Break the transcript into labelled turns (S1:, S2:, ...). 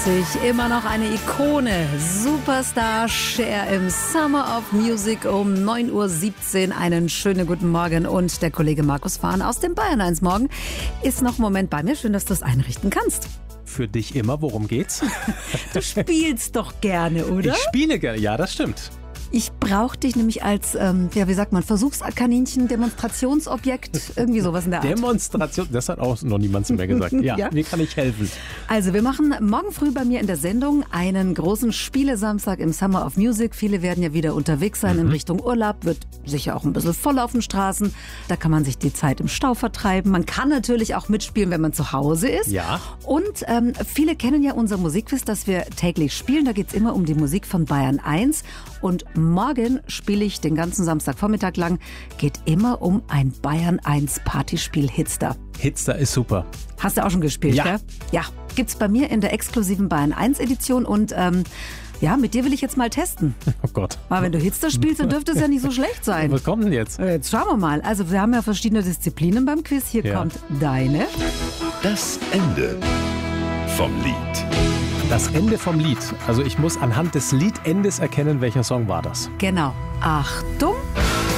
S1: immer noch eine Ikone. Superstar Cher im Summer of Music um 9:17 Uhr. Einen schönen guten Morgen. Und der Kollege Markus Fahn aus dem Bayern 1 Morgen ist noch einen Moment bei mir. Schön, dass du es einrichten kannst.
S2: Für dich immer, worum geht's?
S1: Du spielst doch gerne, oder?
S2: Ich spiele gerne, ja, das stimmt.
S1: Ich brauche dich nämlich als, wie sagt man, Versuchskaninchen, Demonstrationsobjekt, irgendwie sowas in der Art.
S2: Demonstration, das hat auch noch niemand zu mir gesagt. Ja,
S1: Ja.
S2: wie kann ich helfen?
S1: Also wir machen morgen früh bei mir in der Sendung einen großen Spielesamstag im Summer of Music. Viele werden ja wieder unterwegs sein in Richtung Urlaub, wird sicher auch ein bisschen voll auf den Straßen. Da kann man sich die Zeit im Stau vertreiben. Man kann natürlich auch mitspielen, wenn man zu Hause ist.
S2: Ja.
S1: Und viele kennen ja unser Musikquiz, das wir täglich spielen. Da geht es immer um die Musik von Bayern 1. Und morgen spiele ich den ganzen Samstagvormittag lang. Geht immer um ein Bayern 1 Partyspiel Hitster.
S2: Hitster ist super.
S1: Hast du auch schon gespielt,
S2: Ja.
S1: gell? Ja. Gibt's bei mir in der exklusiven Bayern 1 Edition und ja, mit dir will ich jetzt mal testen.
S2: Oh Gott.
S1: Aber wenn du Hitster spielst, dann dürfte es ja nicht so schlecht sein.
S2: Was kommt denn jetzt?
S1: Jetzt schauen wir mal. Also wir haben ja verschiedene Disziplinen beim Quiz. Hier
S2: Ja.
S1: kommt deine.
S3: Das Ende vom Lied.
S2: Das Ende vom Lied. Also ich muss anhand des Liedendes erkennen, welcher Song war das.
S1: Genau. Achtung.